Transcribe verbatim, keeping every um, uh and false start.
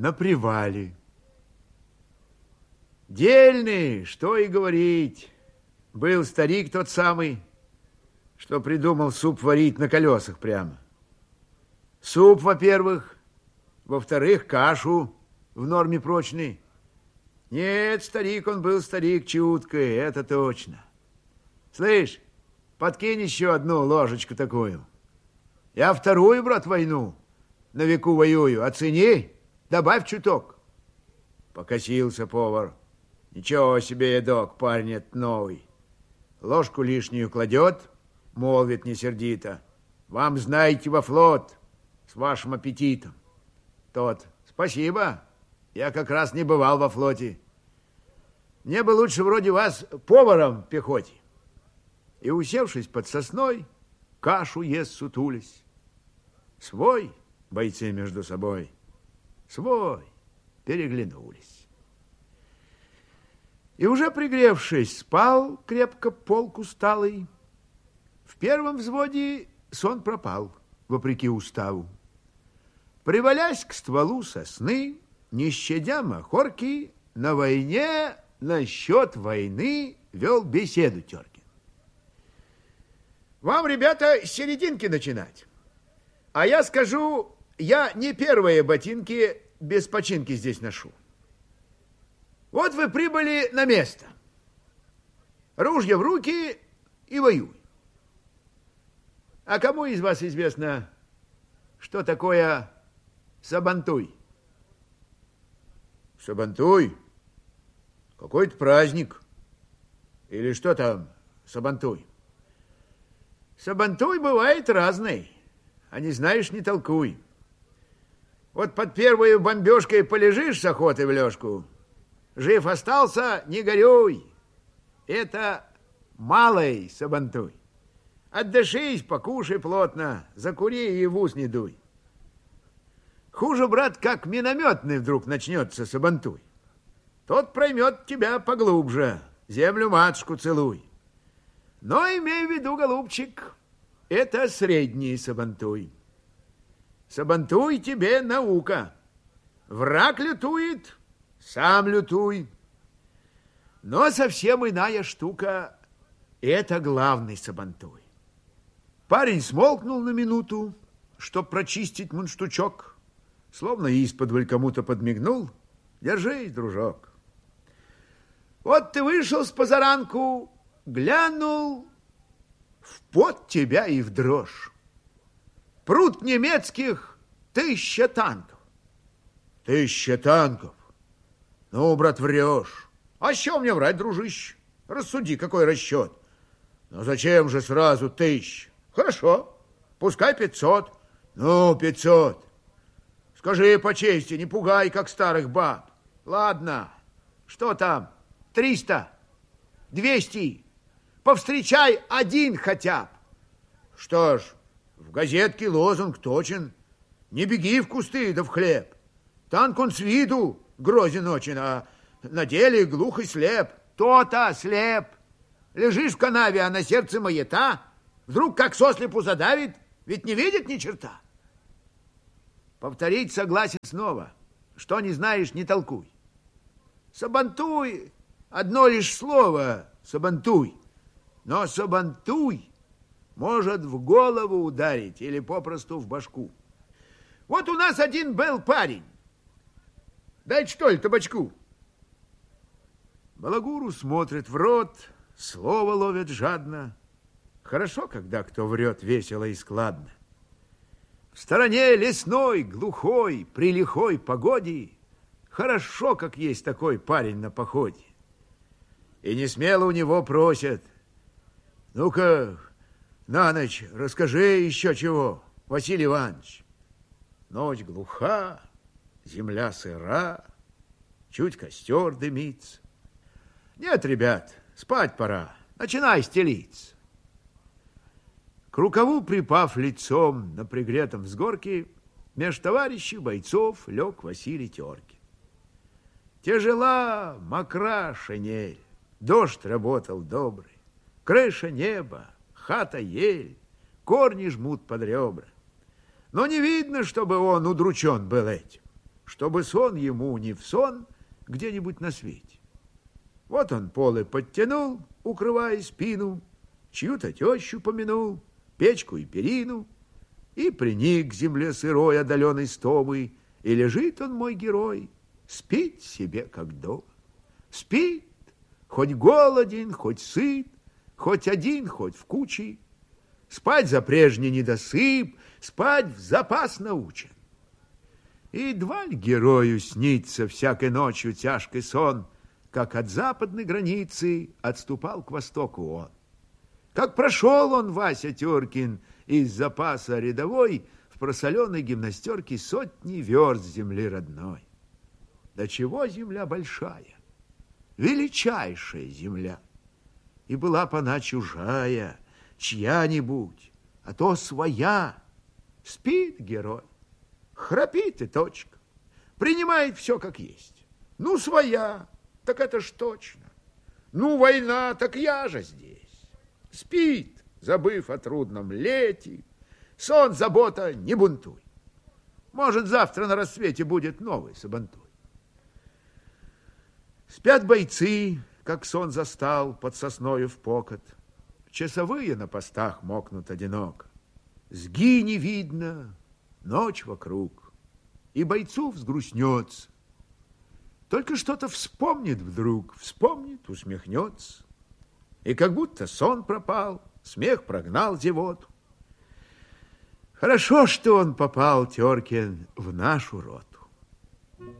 на привале. Дельный, что и говорить. Был старик тот самый, что придумал суп варить на колесах прямо. Суп, во-первых, во-вторых, кашу в норме прочной. Нет, старик он был старик чуткий, это точно. Слышь, подкинь еще одну ложечку такую. Я вторую, брат, войну на веку воюю. Оцени, добавь чуток. Покосился повар. Ничего себе, едок, парень этот новый. Ложку лишнюю кладет, молвит не сердито. Вам, знаете, во флот, с вашим аппетитом. Тот, спасибо, я как раз не бывал во флоте. Мне бы лучше вроде вас поваром в пехоте. И, усевшись под сосной, кашу ест сутулясь. Свой, бойцы между собой, свой, переглянулись. И уже пригревшись, спал крепко полк усталый. В первом взводе сон пропал, вопреки уставу. Привалясь к стволу сосны, не щадя махорки, на войне насчет войны вел беседу Теркин. Вам, ребята, с серединки начинать. А я скажу, я не первые ботинки без починки здесь ношу. Вот вы прибыли на место. Ружья в руки и воюй. А кому из вас известно, что такое сабантуй? Сабантуй? Какой-то праздник. Или что там сабантуй? Сабантуй бывает разный. А не знаешь, не толкуй. Вот под первой бомбежкой полежишь с охотой в лёжку. Жив остался, не горюй. Это малый сабантуй. Отдышись, покушай плотно, закури и в ус не дуй. Хуже, брат, как минометный вдруг начнется сабантуй. Тот проймет тебя поглубже, землю-матушку целуй. Но имей в виду, голубчик, это средний сабантуй. Сабантуй тебе наука. Враг лютует, сам лютуй. Но совсем иная штука – это главный сабантуй. Парень смолкнул на минуту, чтоб прочистить мундштучок, словно исподволь кому-то подмигнул. Держись, дружок. Вот ты вышел с позаранку, глянул, в пот тебя и в дрожь. Пруд немецких тысяча танков. Тысяча танков? Ну, брат, врешь. А с чего мне врать, дружище? Рассуди, какой расчет. Ну, зачем же сразу тысяч? Хорошо, пускай пятьсот. Ну, пятьсот. Скажи по чести, не пугай, как старых баб. Ладно, что там? Триста? Двести? Повстречай один хотя бы. Что ж, в газетке лозунг точен. Не беги в кусты да в хлеб. Танк он с виду грозен очень, а на деле глух и слеп. То-то слеп. Лежишь в канаве, а на сердце маята. Вдруг как сослепу задавит, ведь не видит ни черта. Повторить согласен снова. Что не знаешь, не толкуй. Сабантуй, одно лишь слово, сабантуй. Но сабантуй может в голову ударить или попросту в башку. Вот у нас один был парень. Дай что ли табачку. Балагуру смотрит в рот, слово ловит жадно. Хорошо, когда кто врет весело и складно. В стороне лесной, глухой, при лихой погоде хорошо, как есть такой парень на походе. И не смело у него просят: ну-ка, на ночь расскажи еще чего, Василий Иванович. Ночь глуха, земля сыра, чуть костер дымится. Нет, ребят, спать пора, начинай стелиться. К рукаву припав лицом на пригретом взгорке, меж товарищей бойцов лег Василий Теркин. Тяжела, мокра шинель, дождь работал добрый, крыша неба, хата ель, корни жмут под ребра. Но не видно, чтобы он удручен был этим. чтобы сон ему не в сон где-нибудь на свете. Вот он полы подтянул, укрывая спину, чью-то тещу помянул, печку и перину, и приник к земле сырой, одаленной стомой, и лежит он, мой герой, спит себе, как дома. Спит, хоть голоден, хоть сыт, хоть один, хоть в куче. Спать за прежний недосып, спать в запас научен. И едва ли герою снится всякой ночью тяжкий сон, как от западной границы отступал к востоку он. Как прошел он, Вася Тюркин, из запаса рядовой в просоленной гимнастерке сотни верст земли родной. Да чего земля большая, величайшая земля. И была б она чужая, чья-нибудь, а то своя. Спит герой, храпит и точка, принимает все как есть. Ну, своя, так это ж точно. Ну, война, так я же здесь. Спит, забыв о трудном лете. Сон, забота, не бунтуй. Может, завтра на рассвете будет новый сабантуй. Спят бойцы, как сон застал под сосною в покот. Часовые на постах мокнут одиноко. Сги не видно, ночь вокруг, и бойцу взгрустнется. Только что-то вспомнит вдруг, вспомнит, усмехнется. И как будто сон пропал, смех прогнал зевоту. Хорошо, что он попал, Теркин, в нашу роту.